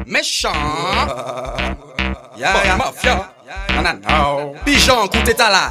Méchant. Ya, ya, mafia. Non, non, non. Pigeon, coup d'état là.